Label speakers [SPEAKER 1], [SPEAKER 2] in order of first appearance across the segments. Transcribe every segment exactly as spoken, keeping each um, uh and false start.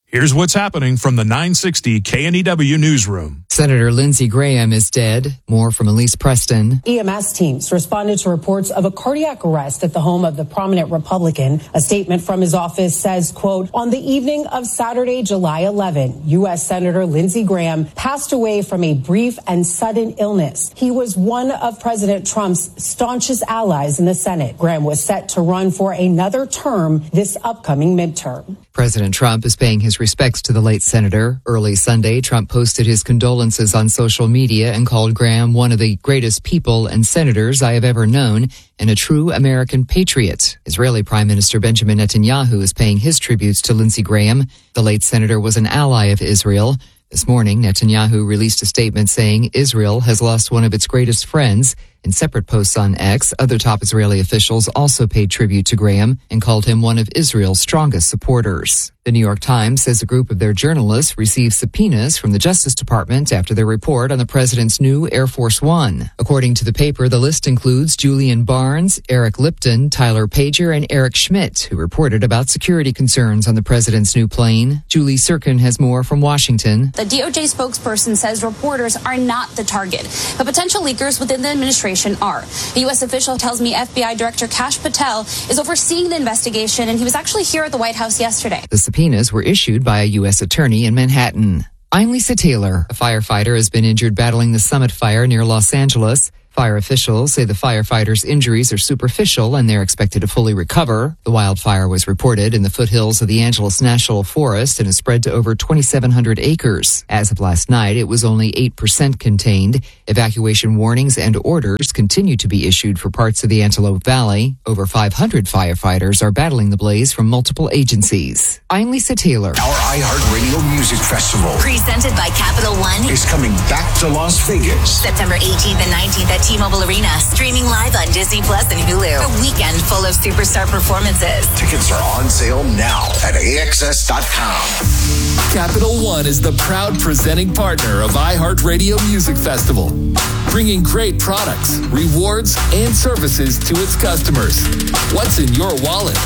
[SPEAKER 1] Here's what's happening from the nine sixty K N E W newsroom.
[SPEAKER 2] Senator Lindsey Graham is dead. More from Elise Preston.
[SPEAKER 3] E M S teams responded to reports of a cardiac arrest at the home of the prominent Republican. A statement from his office says, quote, on the evening of Saturday, July eleventh, U S Senator Lindsey Graham passed away from a brief and sudden illness. He was one of President Trump's staunchest allies in the Senate. Graham was set to run for another term this upcoming midterm.
[SPEAKER 2] President Trump is paying his respects to the late senator. Early Sunday, Trump posted his condolences on social media and called Graham one of the greatest people and senators I have ever known and a true American patriot. Israeli Prime Minister Benjamin Netanyahu is paying his tributes to Lindsey Graham. The late senator was an ally of Israel. This morning, Netanyahu released a statement saying Israel has lost one of its greatest friends. In separate posts on X, other top Israeli officials also paid tribute to Graham and called him one of Israel's strongest supporters. The New York Times says a group of their journalists received subpoenas from the Justice Department after their report on the president's new Air Force One. According to the paper, the list includes Julian Barnes, Eric Lipton, Tyler Pager, and Eric Schmidt, who reported about security concerns on the president's new plane. Julie Sirkin has more from Washington.
[SPEAKER 4] The D O J spokesperson says reporters are not the target, but potential leakers within the administration are. The U S official tells me F B I Director Kash Patel is overseeing the investigation, and he was actually here at the White House yesterday.
[SPEAKER 2] The subpoenas were issued by a U S attorney in Manhattan. I'm Lisa Taylor. A firefighter has been injured battling the Summit fire near Los Angeles. Fire officials say the firefighter's injuries are superficial and they're expected to fully recover. The wildfire was reported in the foothills of the Angeles National Forest and has spread to over twenty-seven hundred acres. As of last night, it was only eight percent contained. Evacuation warnings and orders continue to be issued for parts of the Antelope Valley. Over five hundred firefighters are battling the blaze from multiple agencies. I'm Lisa Taylor.
[SPEAKER 5] Our iHeartRadio Music Festival,
[SPEAKER 6] presented by Capital One,
[SPEAKER 5] is coming back to Las Vegas.
[SPEAKER 6] September eighteenth and nineteenth at T-Mobile Arena, streaming live on Disney Plus and Hulu. A weekend full of superstar performances.
[SPEAKER 5] Tickets are on sale now at A X S dot com.
[SPEAKER 7] Capital One is the proud presenting partner of iHeartRadio Music Festival, bringing great products, rewards, and services to its customers. What's in your wallet?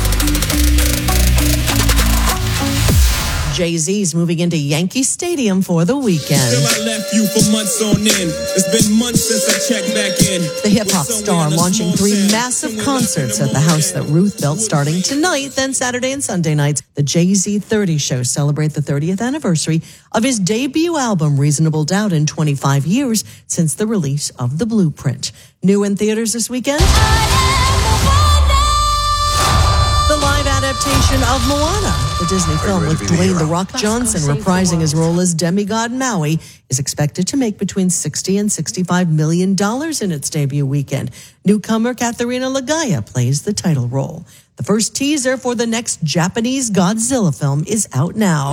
[SPEAKER 8] Jay-Z's moving into Yankee Stadium for the weekend.
[SPEAKER 9] Still I left you for months on end. It's been months since I checked back in.
[SPEAKER 8] The hip-hop star launching three massive concerts at the house that Ruth built starting tonight, then Saturday and Sunday nights. The Jay-Z thirty show celebrate the thirtieth anniversary of his debut album, Reasonable Doubt, in twenty-five years since the release of The Blueprint. New in theaters this weekend, the live adaptation of Moana. The Disney film with Dwayne The Rock Johnson reprising his role as demigod Maui is expected to make between sixty and sixty-five million dollars in its debut weekend. Newcomer Katharina Lagaya plays the title role. The first teaser for the next Japanese Godzilla film is out now.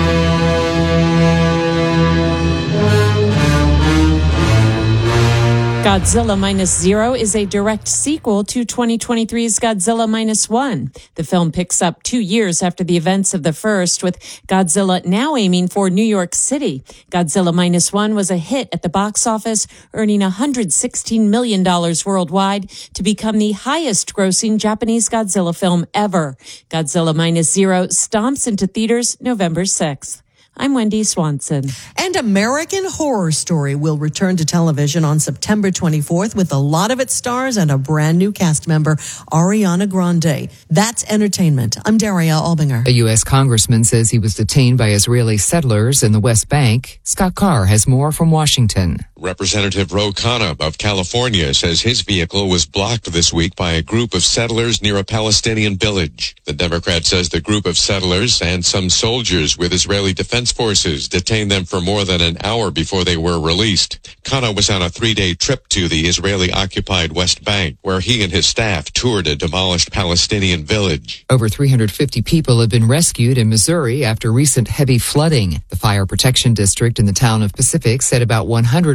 [SPEAKER 10] Godzilla Minus Zero is a direct sequel to twenty twenty-three's Godzilla Minus One. The film picks up two years after the events of the first, with Godzilla now aiming for New York City. Godzilla Minus One was a hit at the box office, earning one hundred sixteen million dollars worldwide to become the highest-grossing Japanese Godzilla film ever. Godzilla Minus Zero stomps into theaters November sixth. I'm Wendy Swanson.
[SPEAKER 8] And American Horror Story will return to television on September twenty-fourth with a lot of its stars and a brand new cast member, Ariana Grande. That's entertainment. I'm Daria Albinger.
[SPEAKER 2] A U S congressman says he was detained by Israeli settlers in the West Bank. Scott Carr has more from Washington.
[SPEAKER 11] Representative Ro Khanna of California says his vehicle was blocked this week by a group of settlers near a Palestinian village. The Democrat says the group of settlers and some soldiers with Israeli Defense Forces detained them for more than an hour before they were released. Khanna was on a three-day trip to the Israeli-occupied West Bank, where he and his staff toured a demolished Palestinian village.
[SPEAKER 2] Over three hundred fifty people have been rescued in Missouri after recent heavy flooding. The Fire Protection District in the town of Pacific said about one hundred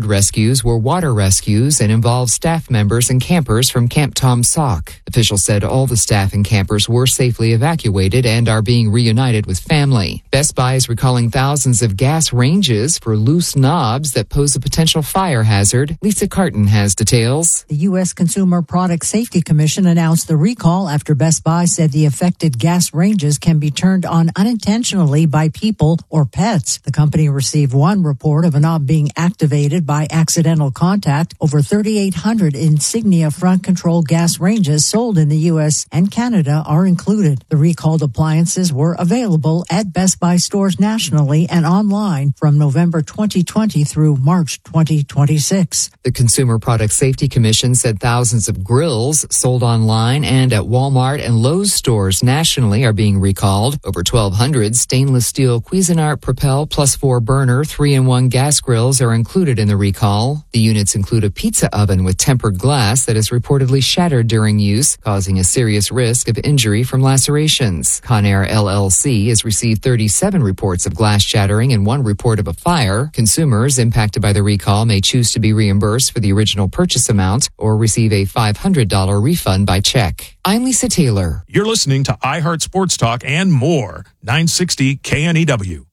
[SPEAKER 2] rescues were water rescues and involved staff members and campers from Camp Tom Sock. Officials said all the staff and campers were safely evacuated and are being reunited with family. Best Buy is recalling thousands of gas ranges for loose knobs that pose a potential fire hazard. Lisa Carton has details.
[SPEAKER 12] The U S Consumer Product Safety Commission announced the recall after Best Buy said the affected gas ranges can be turned on unintentionally by people or pets. The company received one report of a knob being activated by accidental contact. Over thirty-eight hundred Insignia front control gas ranges sold in the U S and Canada are included. The recalled appliances were available at Best Buy stores nationally and online from November twenty twenty through March twenty twenty-six.
[SPEAKER 2] The Consumer Product Safety Commission said thousands of grills sold online and at Walmart and Lowe's stores nationally are being recalled. Over twelve hundred stainless steel Cuisinart Propel Plus four burner three in one gas grills are included in the recall. The units include a pizza oven with tempered glass that is reportedly shattered during use, causing a serious risk of injury from lacerations. Conair L L C has received thirty-seven reports of glass shattering and one report of a fire. Consumers impacted by the recall may choose to be reimbursed for the original purchase amount or receive a five hundred dollars refund by check. I'm Lisa Taylor.
[SPEAKER 1] You're listening to iHeart Sports Talk and more. nine sixty K N E W.